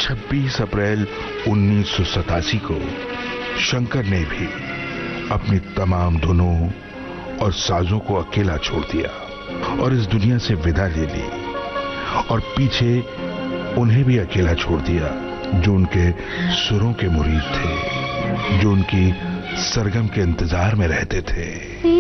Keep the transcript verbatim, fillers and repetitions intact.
छब्बीस अप्रैल उन्नीस सौ सतासी को शंकर ने भी अपनी तमाम धुनों और साजों को अकेला छोड़ दिया और इस दुनिया से विदा ले ली, और पीछे उन्हें भी अकेला छोड़ दिया जो उनके सुरों के मुरीद थे, जो उनकी सरगम के इंतजार में रहते थे।